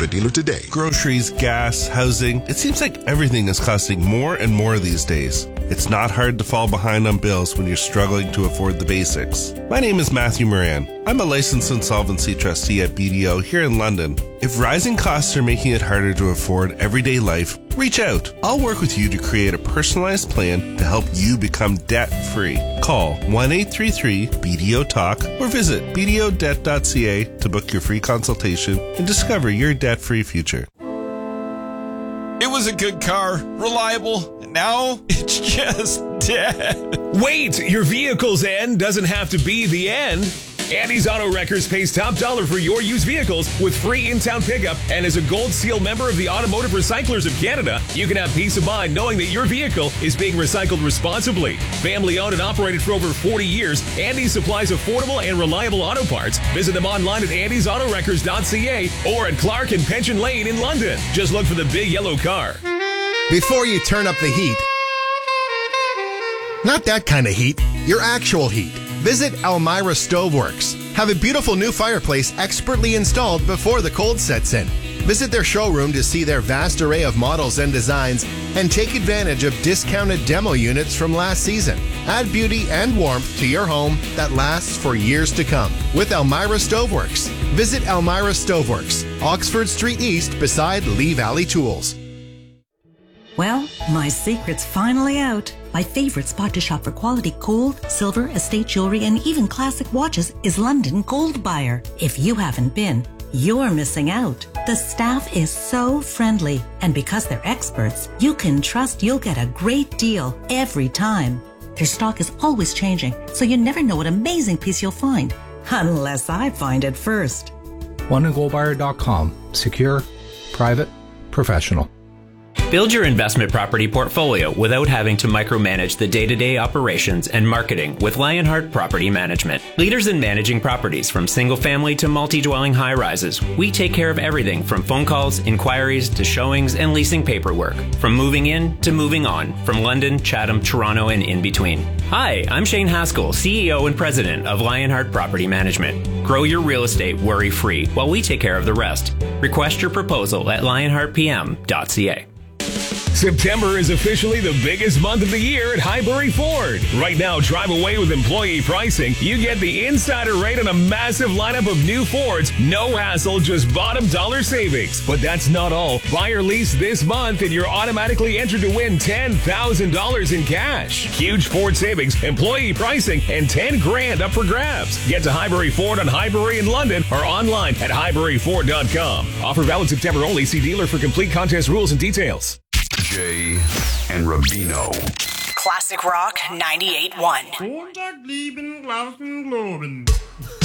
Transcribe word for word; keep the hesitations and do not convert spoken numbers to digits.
Toyota dealer today. Groceries, gas, housing. It seems like everything is costing more and more these days. It's not hard to fall behind on bills when you're struggling to afford the basics. My name is Matthew Moran. I'm a licensed insolvency trustee at B D O here in London. If rising costs are making it harder to afford everyday life, reach out. I'll work with you to create a personalized plan to help you become debt-free. Call one eight three three B D O talk or visit b d o debt dot c a to book your free consultation and discover your debt-free future. It was a good car, reliable, and now it's just dead. Wait, your vehicle's end doesn't have to be the end. Andy's Auto Wreckers pays top dollar for your used vehicles with free in-town pickup, and as a Gold Seal member of the Automotive Recyclers of Canada, you can have peace of mind knowing that your vehicle is being recycled responsibly. Family owned and operated for over forty years, Andy supplies affordable and reliable auto parts. Visit them online at andys auto wreckers dot c a or at Clark and Pension Lane in London. Just look for the big yellow car. Before you turn up the heat, not that kind of heat, your actual heat. Visit Elmira Stoveworks. Have a beautiful new fireplace expertly installed before the cold sets in. Visit their showroom to see their vast array of models and designs and take advantage of discounted demo units from last season. Add beauty and warmth to your home that lasts for years to come with Elmira Stoveworks. Visit Elmira Stoveworks, Oxford Street East beside Lee Valley Tools. Well, my secret's finally out. My favorite spot to shop for quality gold, silver, estate jewelry, and even classic watches is London Gold Buyer. If you haven't been, you're missing out. The staff is so friendly, and because they're experts, you can trust you'll get a great deal every time. Their stock is always changing, so you never know what amazing piece you'll find, unless I find it first. london gold buyer dot com. Secure, private, professional. Build your investment property portfolio without having to micromanage the day-to-day operations and marketing with Lionheart Property Management. Leaders in managing properties from single-family to multi-dwelling high-rises, we take care of everything from phone calls, inquiries, to showings and leasing paperwork. From moving in to moving on, from London, Chatham, Toronto, and in between. Hi, I'm Shane Haskell, C E O and President of Lionheart Property Management. Grow your real estate worry-free while we take care of the rest. Request your proposal at lionheart p m dot c a. September is officially the biggest month of the year at Highbury Ford. Right now, drive away with employee pricing. You get the insider rate on a massive lineup of new Fords. No hassle, just bottom dollar savings. But that's not all. Buy or lease this month and you're automatically entered to win ten thousand dollars in cash. Huge Ford savings, employee pricing, and ten grand up for grabs. Get to Highbury Ford on Highbury in London or online at highbury ford dot com. Offer valid September only. See dealer for complete contest rules and details. Jay and Rubino. Classic Rock ninety-eight point one.